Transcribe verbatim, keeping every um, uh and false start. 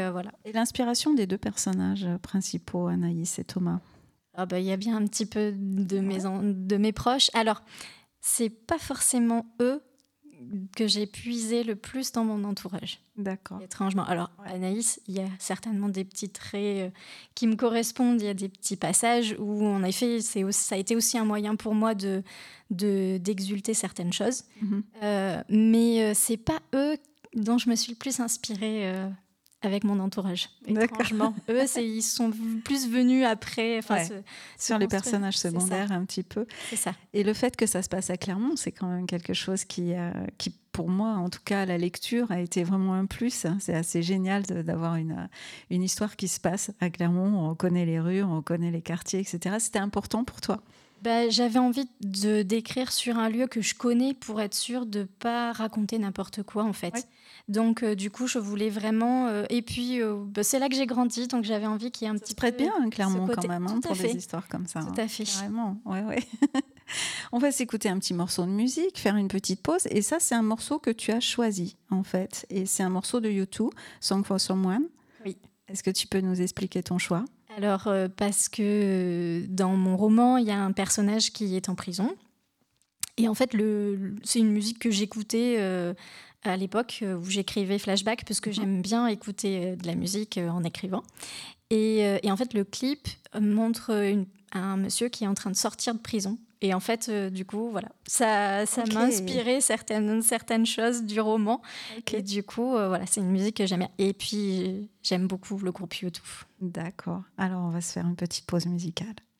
Euh, voilà. Et l'inspiration des deux personnages principaux, Anaïs et Thomas? Ah bah, y a bien un petit peu de mes, en... de mes proches. Alors, c'est pas forcément eux que j'ai puisé le plus dans mon entourage. D'accord. Étrangement. Alors, ouais. Anaïs, il y a certainement des petits traits euh, qui me correspondent. Il y a des petits passages où, en effet, c'est aussi, ça a été aussi un moyen pour moi de, de, d'exulter certaines choses. Mm-hmm. Euh, mais euh, c'est pas eux dont je me suis le plus inspirée euh, avec mon entourage. Étrangement. Eux, c'est, ils sont plus venus après. Ouais. Se, Sur se les personnages secondaires, un petit peu. C'est ça. Et le fait que ça se passe à Clermont, c'est quand même quelque chose qui, euh, qui, pour moi, en tout cas, la lecture a été vraiment un plus. C'est assez génial de, d'avoir une, une histoire qui se passe à Clermont. On reconnaît les rues, on reconnaît les quartiers, et cetera. C'était important pour toi? Bah, j'avais envie de d'écrire sur un lieu que je connais pour être sûre de ne pas raconter n'importe quoi, en fait. Ouais. Donc, euh, du coup, je voulais vraiment... Euh, et puis, euh, bah, c'est là que j'ai grandi, donc j'avais envie qu'il y ait un ça petit se prête peu... bien, Clermont, quand même, hein, pour fait. des histoires comme ça. Tout hein. à fait. Carrément, ouais, ouais. On va s'écouter un petit morceau de musique, faire une petite pause. Et ça, c'est un morceau que tu as choisi, en fait. Et c'est un morceau de U deux, Song for Someone. Oui. Est-ce que tu peux nous expliquer ton choix? Alors, euh, parce que dans mon roman, il y a un personnage qui est en prison. Et en fait, le, c'est une musique que j'écoutais euh, à l'époque où j'écrivais Flashback, parce que mmh. j'aime bien écouter de la musique en écrivant. Et, euh, et en fait, le clip montre une, un monsieur qui est en train de sortir de prison. Et en fait, euh, du coup, voilà, ça, ça okay. m'a inspiré certaines, certaines choses du roman. Okay. Et du coup, euh, voilà, c'est une musique que j'aime bien. Et puis, j'aime beaucoup le groupe U deux. D'accord. Alors, on va se faire une petite pause musicale.